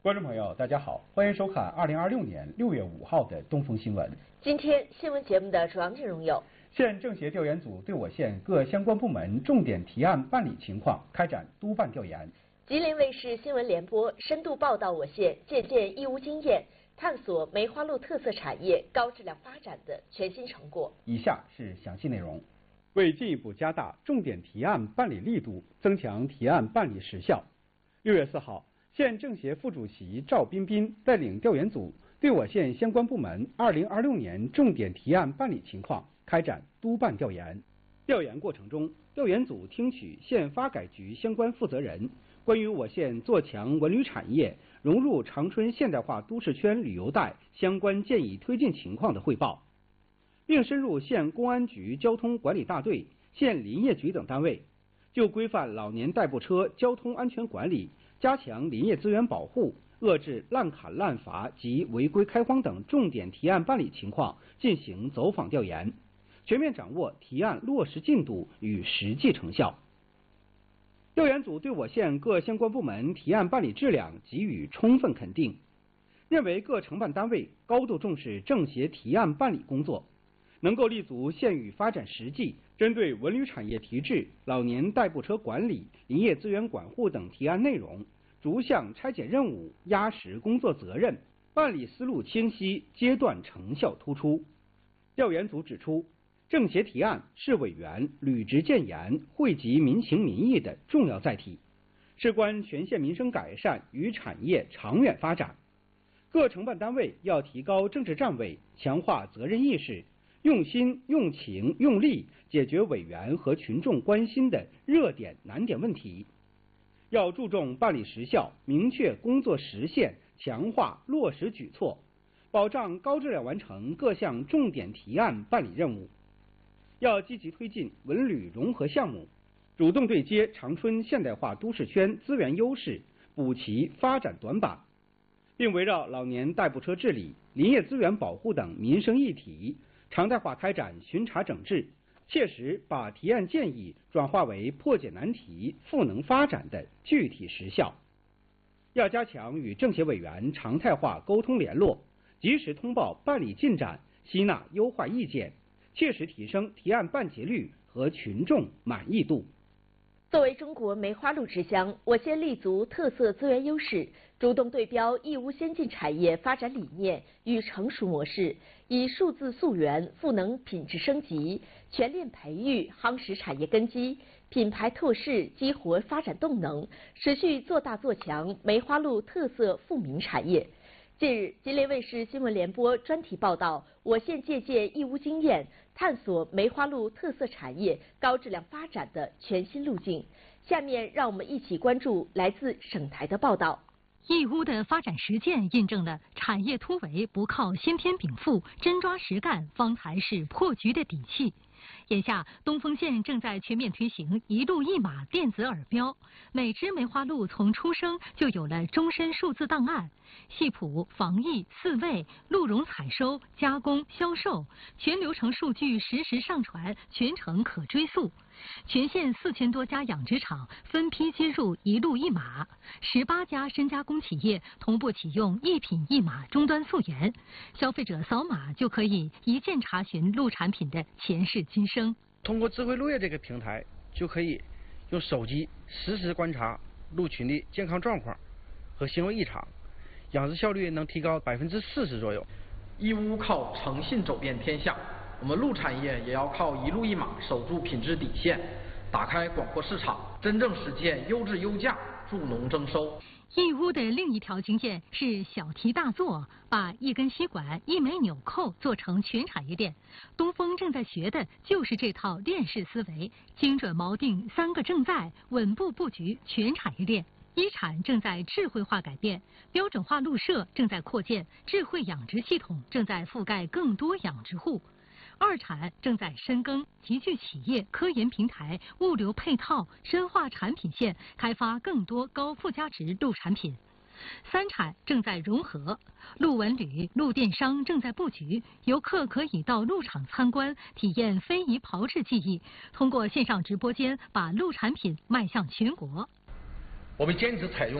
观众朋友，大家好，欢迎收看2026年6月5号的东风新闻。 今天新闻节目的主要内容有： 县政协调研组对我县各相关部门重点提案办理情况开展督办调研； 吉林卫视新闻联播深度报道我县借鉴义乌经验，探索梅花鹿特色产业高质量发展的全新成果。 以下是详细内容。为进一步加大重点提案办理力度，增强提案办理时效，6月4号。县政协副主席赵彬彬带领调研组对我县相关部门2026年重点提案办理情况开展督办调研。调研过程中，调研组听取县发改局相关负责人关于我县做强文旅产业、融入长春现代化都市圈旅游带相关建议推进情况的汇报，并深入县公安局交通管理大队、县林业局等单位，就规范老年代步车交通安全管理、加强林业资源保护、遏制滥砍滥伐及违规开荒等重点提案办理情况进行走访调研，全面掌握提案落实进度与实际成效。调研组对我县各相关部门提案办理质量给予充分肯定，认为各承办单位高度重视政协提案办理工作，能够立足县域发展实际，针对文旅产业提质、老年代步车管理、林业资源管护等提案内容，逐项拆解任务，压实工作责任，办理思路清晰，阶段成效突出。调研组指出，政协提案是委员履职建言、惠及民情民意的重要载体，事关全县民生改善与产业长远发展。各承办单位要提高政治站位，强化责任意识，用心、用情、用力解决委员和群众关心的热点难点问题，要注重办理时效，明确工作时限，强化落实举措，保障高质量完成各项重点提案办理任务。要积极推进文旅融合项目，主动对接长春现代化都市圈资源优势，补齐发展短板，并围绕老年代步车治理、林业资源保护等民生议题，常态化开展巡查整治，切实把提案建议转化为破解难题、赋能发展的具体实效。要加强与政协委员常态化沟通联络，及时通报办理进展，吸纳优化意见，切实提升提案办结率和群众满意度。 作为中国梅花鹿之乡，我县立足特色资源优势，主动对标义乌先进产业发展理念与成熟模式，以数字溯源赋能品质升级，全链培育夯实产业根基，品牌拓市激活发展动能，持续做大做强梅花鹿特色富民产业。近日，吉林卫视新闻联播专题报道我县借鉴义乌经验，探索梅花鹿特色产业高质量发展的全新路径。下面让我们一起关注来自省台的报道。 义乌的发展实践印证了产业突围不靠先天禀赋，真抓实干方才是破局的底气。眼下，东丰县正在全面推行一鹿一码电子耳标，每只梅花鹿从出生就有了终身数字档案，系谱、防疫、饲喂、鹿茸采收、加工、销售，全流程数据实时上传，全程可追溯。全县4000多家养殖场分批接入一鹿一码，18家深加工企业同步启用一品一码终端溯源，消费者扫码就可以一键查询鹿产品的前世今生。 通过智慧鹿业这个平台，就可以用手机实时观察鹿群的健康状况和行为异常，养殖效率能提高40%左右。 义乌靠诚信走遍天下，我们鹿产业也要靠一鹿一码守住品质底线，打开广阔市场，真正实现优质优价，助农增收。 义乌的另一条经验是小题大做，把一根吸管、一枚纽扣做成全产业链。东风正在学的就是这套链式思维，精准锚定3个正在，稳步布局全产业链。一产正在智慧化改变，标准化鹿舍正在扩建，智慧养殖系统正在覆盖更多养殖户。二产正在深耕集聚企业、科研平台、物流配套，深化产品线，开发更多高附加值鹿产品。三产正在融合，鹿文旅、鹿电商正在布局，游客可以到鹿场参观，体验非遗炮制技艺，通过线上直播间把鹿产品迈向全国。 我们坚持采用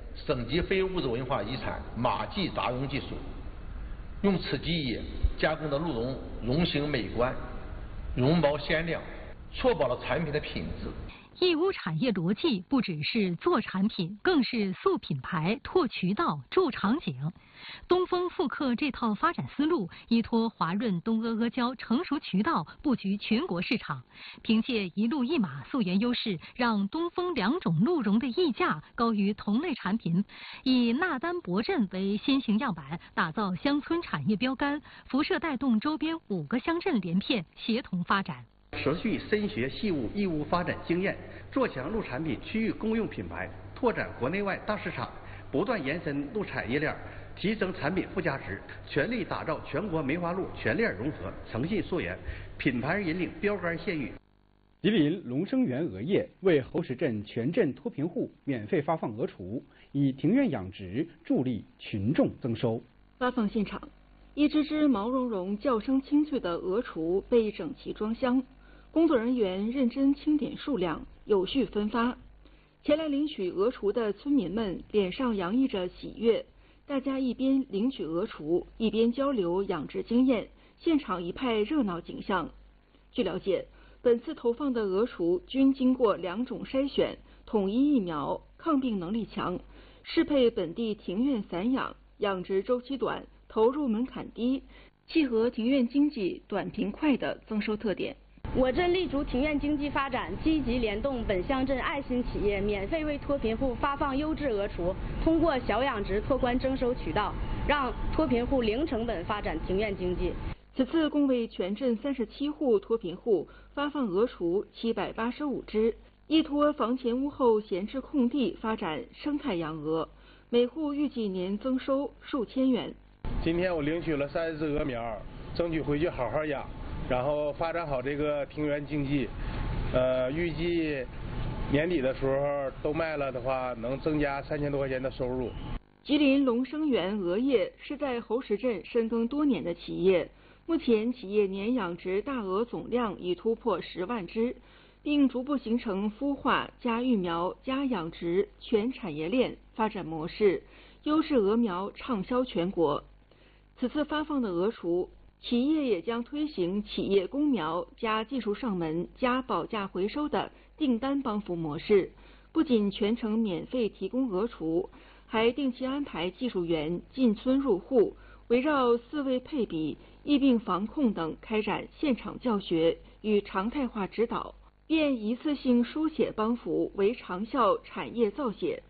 省级非物质文化遗产马迹杂绒技术，用此技艺加工的鹿茸绒形美观，绒毛鲜亮，确保了产品的品质。 义乌产业逻辑不只是做产品，更是塑品牌、拓渠道、筑场景。东风复刻这套发展思路，依托华润东阿阿胶成熟渠道，布局全国市场。凭借一路一码溯源优势，让东风2种鹿茸的溢价高于同类产品。以纳丹博镇为先行样板，打造乡村产业标杆，辐射带动周边5个乡镇连片协同发展。 持续深学细悟义乌发展经验，做强鹿产品区域公用品牌，拓展国内外大市场，不断延伸鹿产业链，提升产品附加值，全力打造全国梅花鹿全链融合，诚信溯源，品牌引领标杆县域。 吉林龙生源鹅业为侯石镇全镇脱贫户免费发放鹅雏，以庭院养殖助力群众增收。 发放现场，一只只毛茸茸、叫声清脆的鹅雏被整齐装箱。工作人员认真清点数量，有序分发。前来领取鹅雏的村民们脸上洋溢着喜悦，大家一边领取鹅雏，一边交流养殖经验，现场一派热闹景象。据了解，本次投放的鹅雏均经过2种筛选，统一疫苗，抗病能力强，适配本地庭院散养，养殖周期短，投入门槛低，契合庭院经济短平快的增收特点。 我镇立足庭院经济发展，积极联动本乡镇爱心企业，免费为脱贫户发放优质鹅雏，通过小养殖拓宽征收渠道，让脱贫户零成本发展庭院经济。 此次共为全镇37户脱贫户发放鹅雏785只，依托房前屋后闲置空地发展生态养鹅，每户预计年增收数千元。 今天我领取了30只鹅苗，争取回去好好养。然后发展好这个庭园经济，预计年底的时候都卖了的话，能增加3000多块钱的收入。 吉林龙生源鹅业是在侯石镇深耕多年的企业，目前企业年养殖大鹅总量已突破10万只，并逐步形成孵化加育苗加养殖全产业链发展模式，优质鹅苗畅销全国。此次发放的鹅雏，企业也将推行企业公苗加技术上门加保价回收的订单帮扶模式，不仅全程免费提供鹅雏，还定期安排技术员进村入户，围绕4位配比、疫病防控等开展现场教学与常态化指导，变一次性输血帮扶为长效产业造血。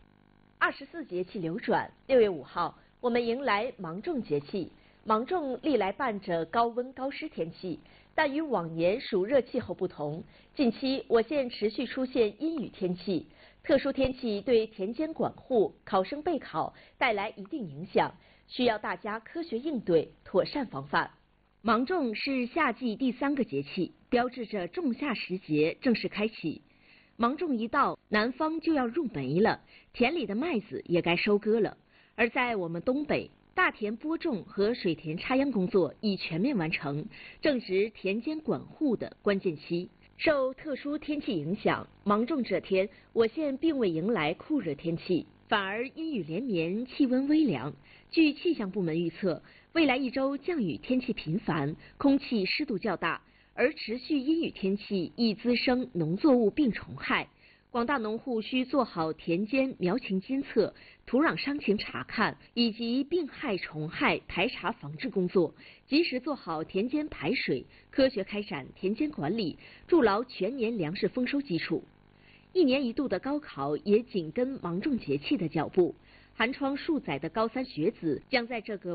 24节气流转，6月5号，我们迎来芒种节气。芒种历来伴着高温高湿天气，但与往年暑热气候不同，近期我县持续出现阴雨天气。特殊天气对田间管护、考生备考带来一定影响，需要大家科学应对，妥善防范。芒种是夏季第3个节气，标志着仲夏时节正式开启。芒种一到，南方就要入梅了，田里的麦子也该收割了。而在我们东北，大田播种和水田插秧工作已全面完成，正值田间管护的关键期。受特殊天气影响，芒种这天，我县并未迎来酷热天气，反而阴雨连绵，气温微凉。据气象部门预测，未来1周降雨天气频繁，空气湿度较大，而持续阴雨天气易滋生农作物病虫害。广大农户需做好田间苗情监测、土壤伤情查看以及病害虫害排查防治工作，及时做好田间排水，科学开展田间管理，筑牢全年粮食丰收基础。1年1度的高考也紧跟芒种节气的脚步，寒窗数载的高3学子将在这个